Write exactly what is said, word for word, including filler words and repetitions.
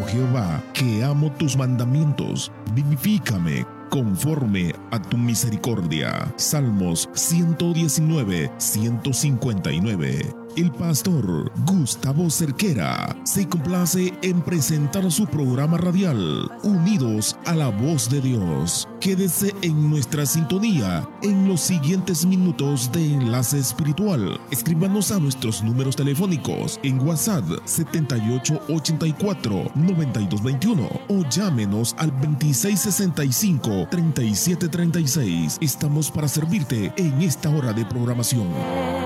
Jehová, que amo tus mandamientos. Vivifícame conforme a tu misericordia. Salmos ciento diecinueve, ciento cincuenta y nueve. El pastor Gustavo Cerquera se complace en presentar su programa radial, Unidos a la Voz de Dios. Quédese en nuestra sintonía en los siguientes minutos de Enlace Espiritual. Escríbanos a nuestros números telefónicos en WhatsApp setenta y ocho ochenta y cuatro, noventa y dos veintiuno o llámenos al veintiséis sesenta y cinco, treinta y siete treinta y seis. Estamos para servirte en esta hora de programación.